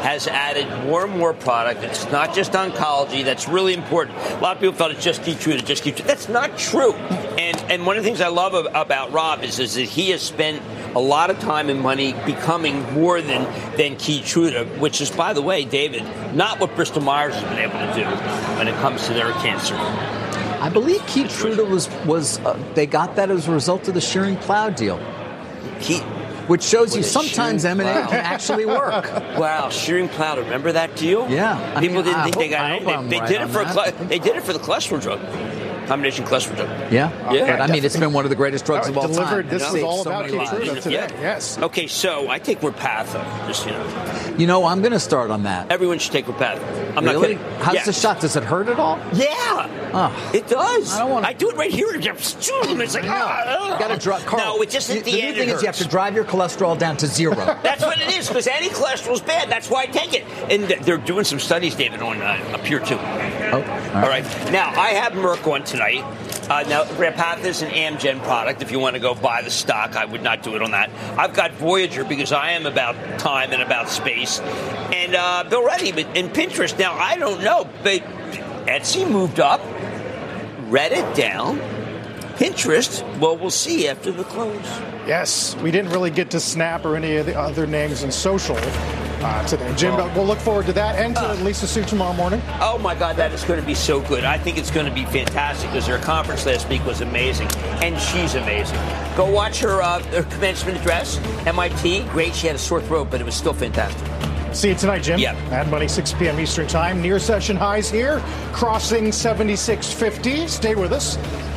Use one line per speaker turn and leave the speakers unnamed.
has added more and more product. It's not just oncology. That's really important. A lot of people felt it's just Keytruda, That's not true. And one of the things I love about Rob is that he has spent a lot of time and money becoming more than Keytruda, which is, by the way, David, not what Bristol Myers has been able to do when it comes to their cancer.
I believe Keytruda was they got that as a result of the Schering-Plough deal. Which shows you sometimes M&A can actually work.
Wow, Schering-Plough, remember that deal?
Yeah.
People didn't think they got anything. They did it for the cholesterol drug. Combination cholesterol drug.
Yeah. But I mean, it's been one of the greatest drugs of all time.
This is all about Keytruda today.
Yeah.
Yes.
Okay, so I take Repatha. Just,
I'm going to start on that.
Everyone should take Repatha. I'm
really?
not kidding.
How's the shot? Does it hurt at all?
Yeah.
Oh.
It does.
I
do it right here. It's like,
you got to drive.
No, it's just at the end.
The thing is you have to drive your cholesterol down to 0.
That's what it is, because any cholesterol is bad. That's why I take it. And they're doing some studies, David, on up here, too.
Oh,
all right. Now, I have Merck on tonight. Now, Repatha is an Amgen product. If you want to go buy the stock, I would not do it on that. I've got Voyager because I am about time and about space. And Bill Reddy in Pinterest. Now, I don't know, but Etsy moved up, Reddit down, Pinterest, well, we'll see after the close.
Yes, we didn't really get to Snap or any of the other names in social today, Jim, but we'll look forward to that and to Lisa Su tomorrow morning.
Oh, my God, that is going to be so good. I think it's going to be fantastic because their conference last week was amazing, and she's amazing. Go watch her commencement address, MIT. Great. She had a sore throat, but it was still fantastic.
See you tonight, Jim.
Yeah.
Mad Money, 6 p.m. Eastern Time. Near session highs here, crossing 76.50. Stay with us.